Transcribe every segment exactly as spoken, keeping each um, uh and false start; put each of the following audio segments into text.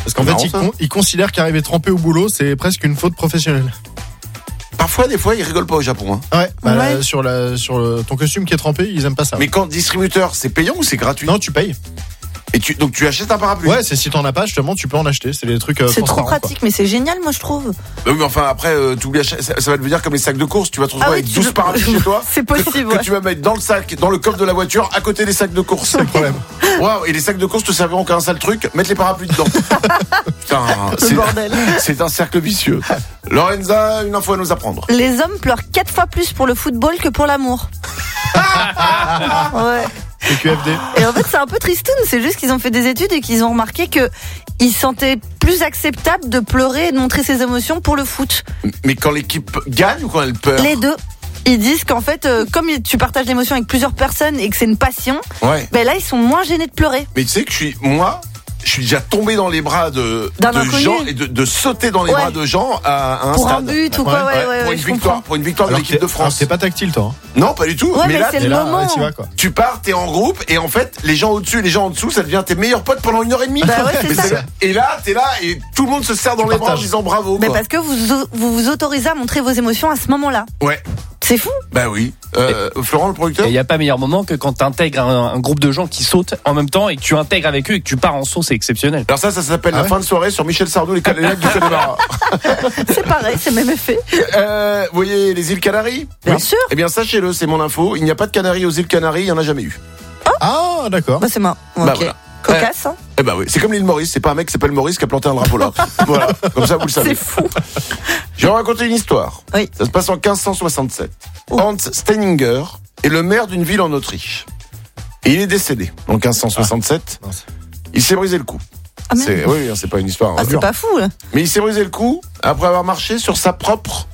Parce qu'en fait, il, con, il considère qu'arriver trempé au boulot, c'est presque une faute professionnelle. Parfois, des fois, ils rigolent pas au Japon. Hein. Ouais, bah, Ouais. Là, sur, la, sur le, ton costume qui est trempé, ils aiment pas ça. Mais quand distributeur, c'est payant ou c'est gratuit? Non, tu payes. Et tu, donc tu achètes un parapluie? Ouais, c'est si t'en as pas, justement, tu peux en acheter. C'est des trucs. Euh, C'est trop transparents, pratique, mais c'est génial, moi je trouve. Bah oui, mais enfin, après, euh, t'oublies à chaque- ça, ça va devenir comme les sacs de course. Tu vas te retrouver Ah oui, avec tu douze le- parapluies chez toi. C'est possible, Que ouais. tu vas mettre dans le sac, dans le coffre de la voiture, à côté des sacs de course. C'est le problème. Waouh, et les sacs de course te serviront qu'à un seul truc, mettre les parapluies dedans. Putain, Le c'est, bordel. c'est un cercle vicieux. Lorenza, une info à nous apprendre. Les hommes pleurent quatre fois plus pour le football que pour l'amour. Ouais. C'est Q F D. Et en fait, c'est un peu tristoun. C'est juste qu'ils ont fait des études et qu'ils ont remarqué que ils sentaient plus acceptable de pleurer et de montrer ses émotions pour le foot. Mais quand l'équipe gagne ou quand elle perd? Les deux. Ils disent qu'en fait, euh, comme tu partages l'émotion avec plusieurs personnes et que c'est une passion, Ouais. ben là, ils sont moins gênés de pleurer. Mais tu sais que je suis, moi, je suis déjà tombé dans les bras de, D'un de inconnu. gens et de, de sauter dans les Ouais. bras de gens à, à un Pour un stade. but ou quoi, ouais, ouais, ouais, pour ouais, une je victoire, comprends. pour une victoire de Alors, l'équipe t'es- de alors, France. t'es pas tactile, toi. hein. Non, pas du tout. Ouais, mais là, c'est Et le là, moment. ouais, t'y vas, quoi. tu pars, t'es en groupe et en fait, les gens au-dessus et les gens en dessous, ça devient tes meilleurs potes pendant une heure et demie. Bah ouais, c'est Mais ça. Et là, t'es là et tout le monde se serre dans Tu les bras en partages. disant bravo. Mais quoi. parce que vous, vous vous autorisez à montrer vos émotions à ce moment-là. Ouais, C'est fou. bah oui. Euh, Florent, le producteur. Et il n'y a pas meilleur moment que quand tu intègres un, un groupe de gens qui sautent en même temps et que tu intègres avec eux et que tu pars en saut, c'est exceptionnel. Alors ça, ça s'appelle Ah la ouais fin de soirée sur Michel Sardou, les Canaries du Connemara. C'est pareil, c'est le même effet. Euh, vous voyez les îles Canaries? Bien sûr. Eh bien, sachez-le, c'est mon info. Il n'y a pas de Canaries aux îles Canaries, il n'y en a jamais eu. Ah, d'accord. Bah, c'est marrant. Bah Ok. voilà. Cocasse, hein. Eh ben oui, c'est comme l'île Maurice, c'est pas un mec qui s'appelle Maurice qui a planté un drapeau là. Voilà, comme ça vous le savez. C'est fou. Je vais vous raconter une histoire. Oui. Ça se passe en quinze cent soixante-sept. Hans Steininger est le maire d'une ville en Autriche. Et il est décédé en quinze cent soixante-sept. Ah, mince. Il s'est brisé le cou. Ah, merde. C'est, oui, c'est pas une histoire. Ah, hein. c'est pas fou, là. Mais il s'est brisé le cou après avoir marché sur sa propre.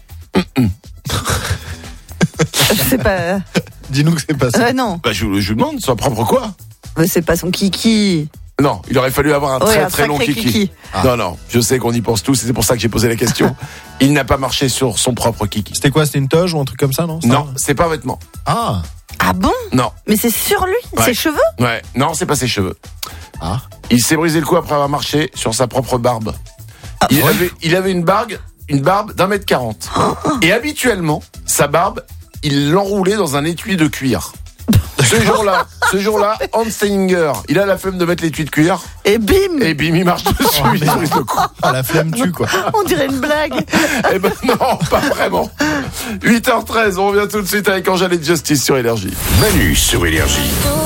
C'est pas. Dis-nous que c'est pas ça. Ouais, non. Bah, je, je vous demande, sa propre quoi? Mais c'est pas son kiki. Non, il aurait fallu avoir un Ouais, très un très long sacré kiki. kiki. Ah. Non, non, je sais qu'on y pense tous, et c'est pour ça que j'ai posé la question. Il n'a pas marché sur son propre kiki. C'était quoi? C'était une toge ou un truc comme ça, non? Ça Non, c'est pas un vêtement. Ah. Ah bon? Non, Mais c'est sur lui? Ouais. Ses cheveux? ouais, non, c'est pas ses cheveux. Ah. Il s'est brisé le cou après avoir marché sur sa propre barbe. Il ouais. avait, il avait une barbe, une barbe d'un mètre quarante. Et habituellement, sa barbe, il l'enroulait dans un étui de cuir. Ce jour-là, ce jour-là, Hans Steininger, il a la flemme de mettre l'étui de cuir, Et bim! et bim, il marche dessus, il se brise le cou. Ah, la flemme tue, quoi. On dirait une blague. Eh ben non, pas vraiment. huit heures treize, on revient tout de suite avec Angèle et Justice sur Énergie. Manu sur Énergie.